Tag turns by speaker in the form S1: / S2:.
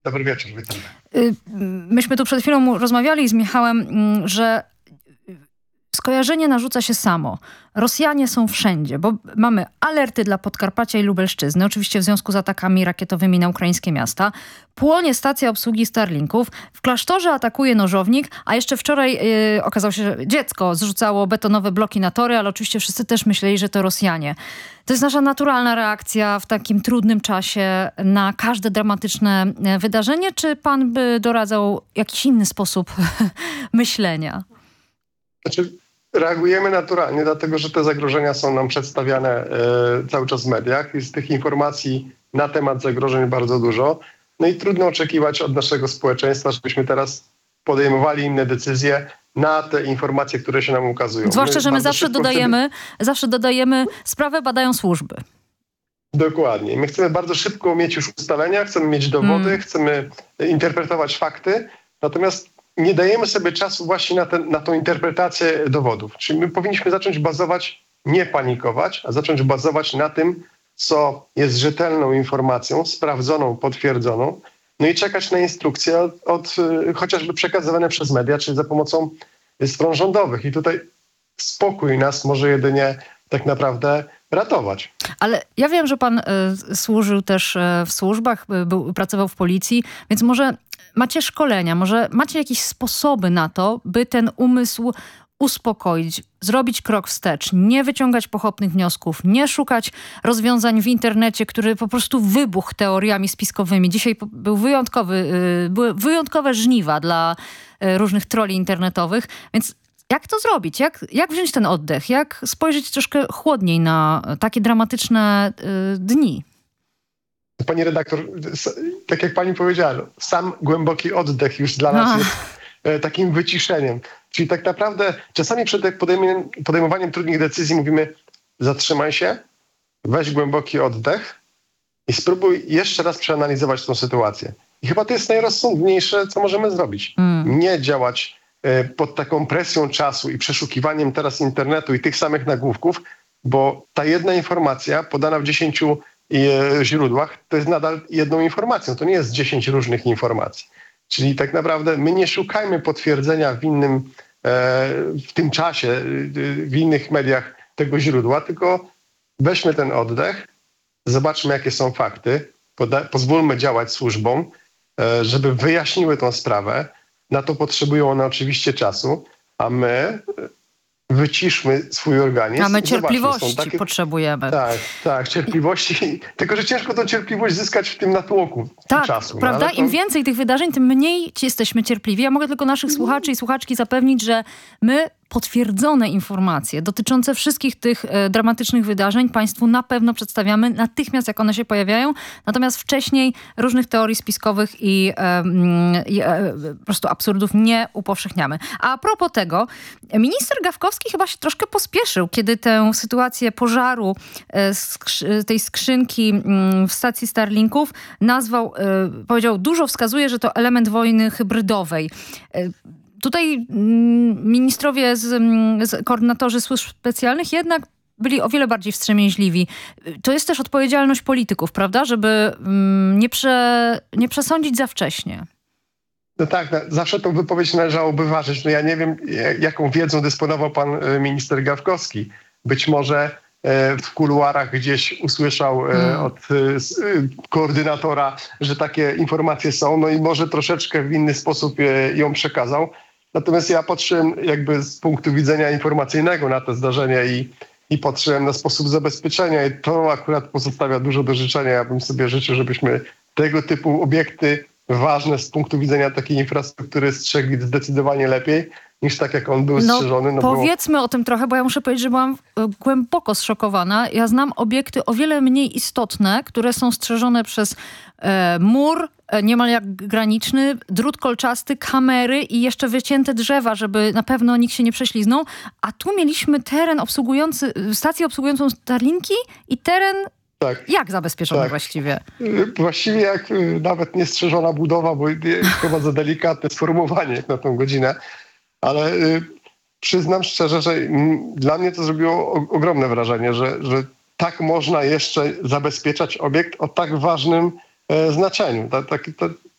S1: Dobry wieczór, witam.
S2: Myśmy tu przed chwilą rozmawiali z Michałem, że skojarzenie narzuca się samo. Rosjanie są wszędzie, bo mamy alerty dla Podkarpacia i Lubelszczyzny, oczywiście w związku z atakami rakietowymi na ukraińskie miasta. Płonie stacja obsługi Starlinków, w klasztorze atakuje nożownik, a jeszcze wczoraj okazało się, że dziecko zrzucało betonowe bloki na tory, ale oczywiście wszyscy też myśleli, że to Rosjanie. To jest nasza naturalna reakcja w takim trudnym czasie na każde dramatyczne wydarzenie, czy pan by doradzał jakiś inny sposób myślenia?
S1: Znaczy, reagujemy naturalnie, dlatego że te zagrożenia są nam przedstawiane cały czas w mediach. Jest tych informacji na temat zagrożeń bardzo dużo. No i trudno oczekiwać od naszego społeczeństwa, żebyśmy teraz podejmowali inne decyzje na te informacje, które się nam ukazują.
S2: Zwłaszcza, że my zawsze dodajemy, sprawę badają służby.
S1: Dokładnie. My chcemy bardzo szybko mieć już ustalenia, chcemy mieć dowody, chcemy interpretować fakty, natomiast nie dajemy sobie czasu właśnie na tą interpretację dowodów. Czyli my powinniśmy zacząć bazować, nie panikować, a zacząć bazować na tym, co jest rzetelną informacją, sprawdzoną, potwierdzoną, no i czekać na instrukcje od chociażby przekazywane przez media, czyli za pomocą stron rządowych. I tutaj spokój nas może jedynie tak naprawdę ratować.
S2: Ale ja wiem, że pan służył też w służbach, pracował w policji, więc może macie szkolenia, może macie jakieś sposoby na to, by ten umysł uspokoić, zrobić krok wstecz, nie wyciągać pochopnych wniosków, nie szukać rozwiązań w internecie, który po prostu wybuchł teoriami spiskowymi. Dzisiaj były wyjątkowe żniwa dla różnych trolli internetowych, więc jak to zrobić? Jak wziąć ten oddech? Jak spojrzeć troszkę chłodniej na takie dramatyczne dni?
S1: Pani redaktor, tak jak pani powiedziała, sam głęboki oddech już dla nas jest takim wyciszeniem. Czyli tak naprawdę czasami przed podejmowaniem trudnych decyzji mówimy: zatrzymaj się, weź głęboki oddech i spróbuj jeszcze raz przeanalizować tą sytuację. I chyba to jest najrozsądniejsze, co możemy zrobić. Nie działać pod taką presją czasu i przeszukiwaniem teraz internetu i tych samych nagłówków, bo ta jedna informacja podana w 10 źródłach to jest nadal jedną informacją. To nie jest 10 różnych informacji. Czyli tak naprawdę my nie szukajmy potwierdzenia w tym czasie, w innych mediach tego źródła, tylko weźmy ten oddech, zobaczmy, jakie są fakty, pozwólmy działać służbom, żeby wyjaśniły tą sprawę. Na to potrzebują one oczywiście czasu, a my wyciszmy swój organizm.
S2: A my cierpliwości potrzebujemy.
S1: Tak, cierpliwości. Tylko że ciężko tą cierpliwość zyskać w tym natłoku czasu.
S2: Prawda? Im więcej tych wydarzeń, tym mniej jesteśmy cierpliwi. Ja mogę tylko naszych słuchaczy i słuchaczki zapewnić, że my potwierdzone informacje dotyczące wszystkich tych dramatycznych wydarzeń państwu na pewno przedstawiamy natychmiast, jak one się pojawiają. Natomiast wcześniej różnych teorii spiskowych i po prostu absurdów nie upowszechniamy. A propos tego, minister Gawkowski chyba się troszkę pospieszył, kiedy tę sytuację pożaru tej skrzynki w stacji Starlinków powiedział, dużo wskazuje, że to element wojny hybrydowej. Tutaj ministrowie koordynatorzy służb specjalnych jednak byli o wiele bardziej wstrzemięźliwi. To jest też odpowiedzialność polityków, prawda? Żeby nie przesądzić za wcześnie.
S1: No tak, zawsze tą wypowiedź należałoby ważyć. No ja nie wiem, jaką wiedzą dysponował pan minister Gawkowski. Być może w kuluarach gdzieś usłyszał od koordynatora, że takie informacje są, no i może troszeczkę w inny sposób ją przekazał. Natomiast ja patrzyłem jakby z punktu widzenia informacyjnego na to zdarzenie i patrzyłem na sposób zabezpieczenia i to akurat pozostawia dużo do życzenia. Ja bym sobie życzył, żebyśmy tego typu obiekty ważne z punktu widzenia takiej infrastruktury strzegli zdecydowanie lepiej niż tak, jak on był strzeżony.
S2: Powiedzmy o tym trochę, bo ja muszę powiedzieć, że byłam głęboko zszokowana. Ja znam obiekty o wiele mniej istotne, które są strzeżone przez mur, niemal jak graniczny, drut kolczasty, kamery i jeszcze wycięte drzewa, żeby na pewno nikt się nie prześliznął. A tu mieliśmy teren stację obsługującą Starlinki i teren jak zabezpieczony właściwie?
S1: Właściwie jak nawet niestrzeżona budowa, bo chyba za delikatne sformułowanie jak na tą godzinę. Ale przyznam szczerze, że dla mnie to zrobiło ogromne wrażenie, że tak można jeszcze zabezpieczać obiekt o tak ważnym znaczeniu.